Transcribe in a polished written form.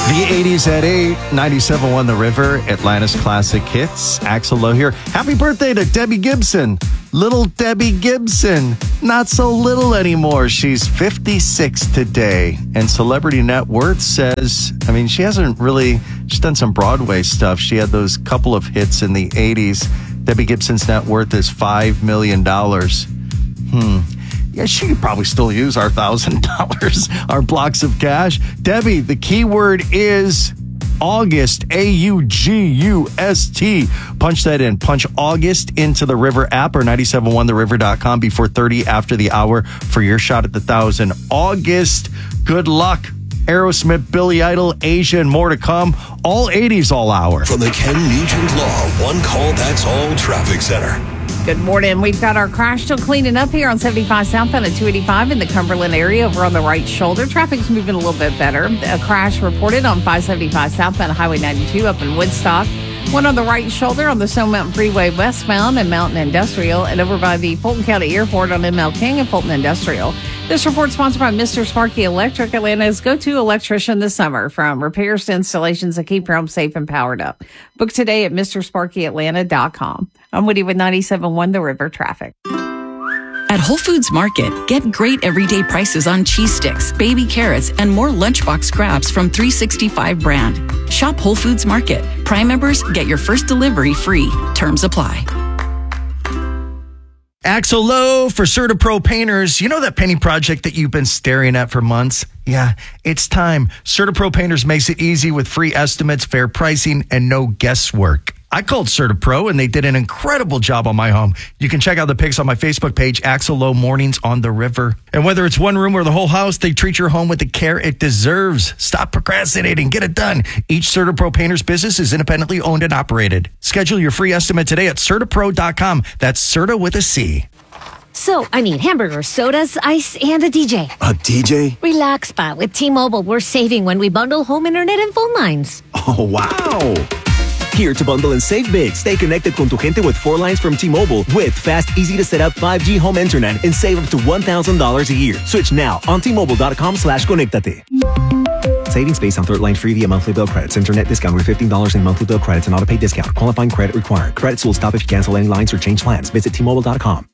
The 80s at 8, 97.1 The River, Atlanta's classic hits. Axel Lowe here. Happy birthday to Debbie Gibson. Little Debbie Gibson. Not so little anymore. She's 56 today. And Celebrity Net Worth says, she's done some Broadway stuff. She had those couple of hits in the 80s. Debbie Gibson's net worth is $5 million. Yeah, she could probably still use our $1,000, our blocks of cash. Debbie, the key word is August, August. Punch that in. Punch August into the River app or 971theriver.com before 30 after the hour for your shot at the 1,000. August, good luck. Aerosmith, Billy Idol, Asia, and more to come. All 80s all hour. From the Ken Nugent Law One Call That's All Traffic Center. Good morning. We've got our crash still cleaning up here on 75 southbound and 285 in the Cumberland area over on the right shoulder. Traffic's moving a little bit better. A crash reported on 575 southbound Highway 92 up in Woodstock. One on the right shoulder on the Stone Mountain Freeway westbound and Mountain Industrial, and over by the Fulton County Airport on ML King and Fulton Industrial. This report sponsored by Mr. Sparky Electric, Atlanta's go-to electrician this summer. From repairs to installations that keep your home safe and powered up. Book today at MrSparkyAtlanta.com. I'm Woody with 97.1 The River Traffic. At Whole Foods Market, get great everyday prices on cheese sticks, baby carrots, and more lunchbox scraps from 365 brand. Shop Whole Foods Market. Prime members get your first delivery free. Terms apply. Axel Lowe for CertaPro Painters. You know that painting project that you've been staring at for months? Yeah, it's time. CertaPro Painters makes it easy with free estimates, fair pricing, and no guesswork. I called CertaPro, and they did an incredible job on my home. You can check out the pics on my Facebook page, Axel Lowe Mornings on the River. And whether it's one room or the whole house, they treat your home with the care it deserves. Stop procrastinating. Get it done. Each CertaPro Painters business is independently owned and operated. Schedule your free estimate today at CertaPro.com. That's Certa with a C. So, hamburgers, sodas, ice, and a DJ. A DJ? Relax, Pa. With T-Mobile, we're saving when we bundle home internet and phone lines. Oh, wow. Here to bundle and save big. Stay connected con tu gente with 4 lines from T-Mobile with fast, easy to set up 5G home internet and save up to $1,000 a year. Switch now on T-Mobile.com/conectate. Savings based on third line free via monthly bill credits. Internet discount with $15 in monthly bill credits and auto pay discount. Qualifying credit required. Credits will stop if you cancel any lines or change plans. Visit T-Mobile.com.